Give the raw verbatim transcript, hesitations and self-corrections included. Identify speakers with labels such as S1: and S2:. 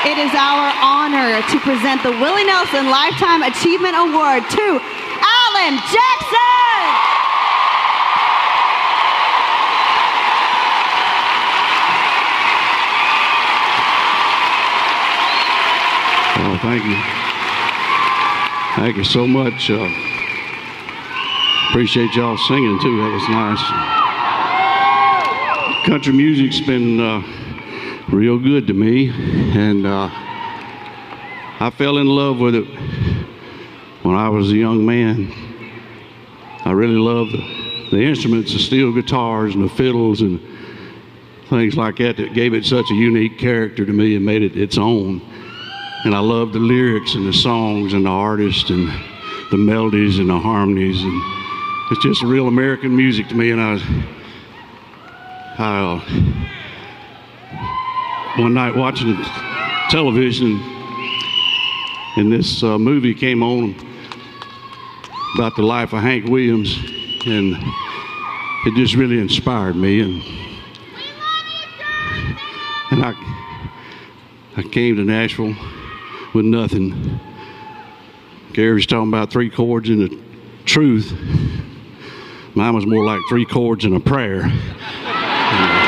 S1: It is our honor to present the Willie Nelson Lifetime Achievement Award to Alan Jackson.
S2: Oh, thank you. Thank you so much. Uh, appreciate y'all singing too. That was nice. Country music's been uh, real good to me, and uh, I fell in love with it when I was a young man. I really loved the, the instruments, the steel guitars and the fiddles and things like that that gave it such a unique character to me and made it its own. And I loved the lyrics and the songs and the artists and the melodies and the harmonies, and it's just real American music to me. And I, I uh, one night watching television, and this uh, movie came on about the life of Hank Williams, and it just really inspired me. And and I I came to Nashville with nothing. Gary's talking about three chords and the truth. Mine was more like three chords and a prayer.